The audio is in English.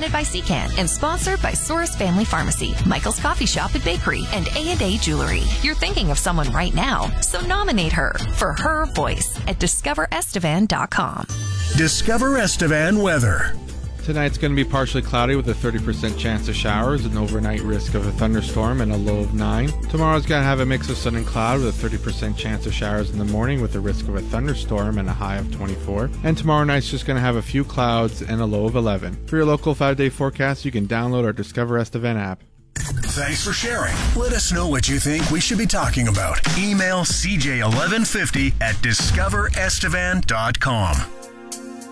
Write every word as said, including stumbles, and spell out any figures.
presented by C CAN and sponsored by Source Family Pharmacy, Michael's Coffee Shop and Bakery, and A and A Jewelry. You're thinking of someone right now, so nominate her for her voice at discover estevan dot com. Discover Estevan weather. Tonight's going to be partially cloudy with a thirty percent chance of showers, an overnight risk of a thunderstorm, and a low of nine. Tomorrow's going to have a mix of sun and cloud with a thirty percent chance of showers in the morning with a risk of a thunderstorm and a high of twenty-four. And tomorrow night's just going to have a few clouds and a low of eleven. For your local five-day forecast, you can download our Discover Estevan app. Thanks for sharing. Let us know what you think we should be talking about. Email c j eleven fifty at discover estevan dot com.